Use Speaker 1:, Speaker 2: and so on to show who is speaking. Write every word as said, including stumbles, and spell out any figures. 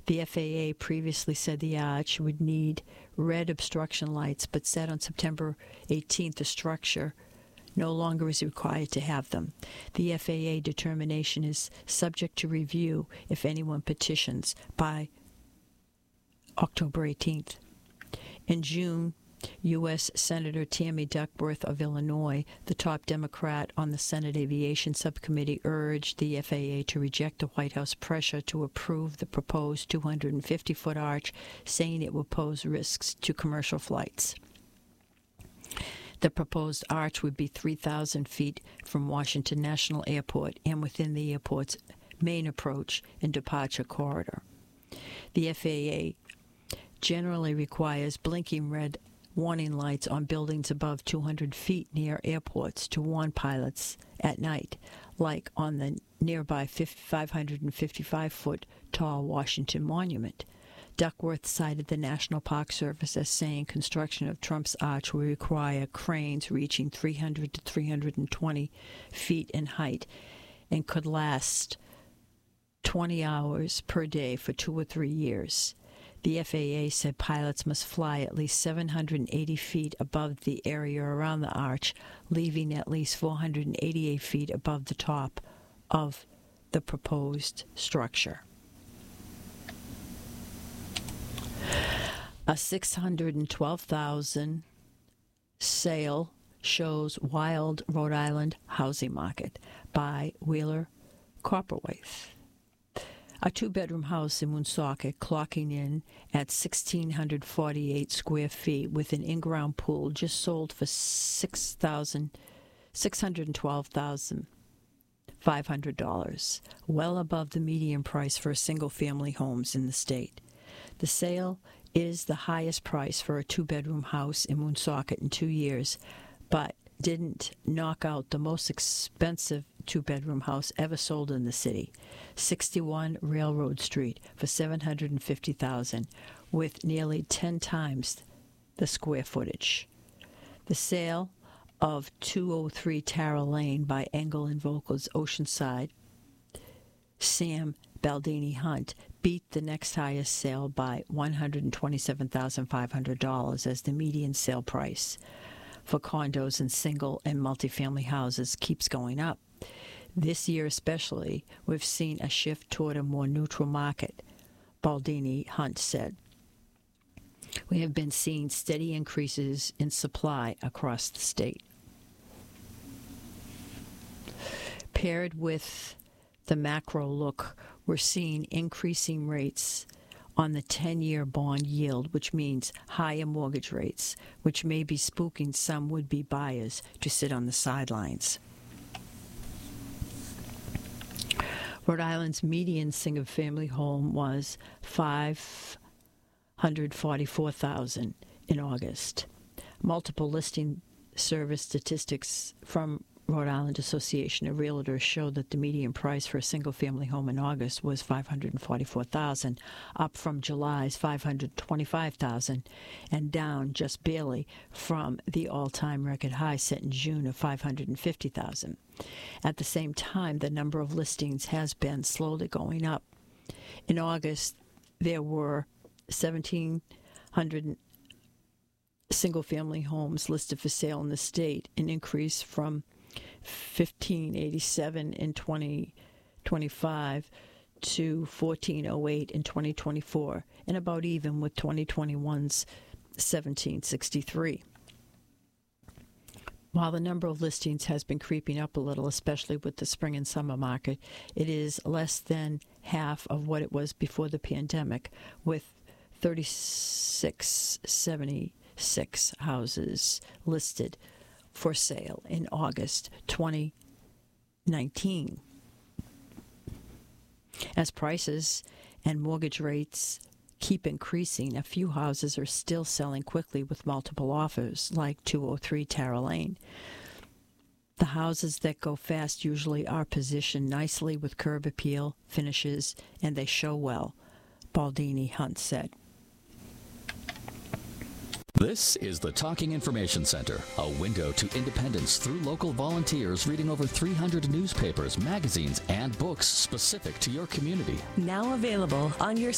Speaker 1: The F A A previously said the arch would need red obstruction lights, but said on September eighteenth the structure no longer is required to have them. The F A A determination is subject to review if anyone petitions by October eighteenth. In June, U S Senator Tammy Duckworth of Illinois, the top Democrat on the Senate Aviation Subcommittee, urged the F A A to reject the White House pressure to approve the proposed two hundred fifty foot arch, saying it will pose risks to commercial flights. The proposed arch would be three thousand feet from Washington National Airport and within the airport's main approach and departure corridor. The F A A generally requires blinking red warning lights on buildings above two hundred feet near airports to warn pilots at night, like on the nearby five hundred fifty-five foot tall Washington Monument. Duckworth cited the National Park Service as saying construction of Trump's arch will require cranes reaching three hundred to three hundred twenty feet in height and could last twenty hours per day for two or three years. The F A A said pilots must fly at least seven hundred eighty feet above the area around the arch, leaving at least four hundred eighty-eight feet above the top of the proposed structure. A six hundred twelve thousand dollars sale shows wild Rhode Island housing market by Wheeler Copperwaith. A two-bedroom house in Woonsocket clocking in at one thousand six hundred forty-eight square feet with an in-ground pool just sold for six hundred twelve thousand five hundred dollars, well above the median price for single-family homes in the state. The sale is the highest price for a two-bedroom house in Woonsocket in two years, but didn't knock out the most expensive two-bedroom house ever sold in the city, sixty-one Railroad Street, for seven hundred fifty thousand dollars, with nearly ten times the square footage. The sale of two oh three Tara Lane by Engel and Volker's Oceanside, Sam Baldini Hunt, beat the next highest sale by one hundred twenty-seven thousand five hundred dollars as the median sale price for condos and single and multifamily houses keeps going up. This year especially, we've seen a shift toward a more neutral market, Baldini Hunt said. We have been seeing steady increases in supply across the state. Paired with the macro look, we're seeing increasing rates on the ten-year bond yield, which means higher mortgage rates, which may be spooking some would-be buyers to sit on the sidelines. Rhode Island's median single-family home was five hundred forty-four thousand dollars in August. Multiple listing service statistics from Rhode Island Association of Realtors show that the median price for a single-family home in August was five hundred forty-four thousand dollars, up from July's five hundred twenty-five thousand dollars, and down just barely from the all-time record high set in June of five hundred fifty thousand dollars. At the same time, the number of listings has been slowly going up. In August, there were seventeen hundred single-family homes listed for sale in the state, an increase from fifteen eighty-seven in twenty twenty-five to fourteen oh eight in twenty twenty-four, and about even with twenty twenty-one's seventeen sixty-three. While the number of listings has been creeping up a little, especially with the spring and summer market, it is less than half of what it was before the pandemic, with thirty-six seventy-six houses listed for sale in August twenty nineteen. As prices and mortgage rates keep increasing, a few houses are still selling quickly with multiple offers, like two oh three Tara Lane. The houses that go fast usually are positioned nicely with curb appeal, finishes, and they show well, Baldini Hunt said.
Speaker 2: This is the Talking Information Center, a window to independence through local volunteers reading over three hundred newspapers, magazines, and books specific to your community.
Speaker 3: Now available on your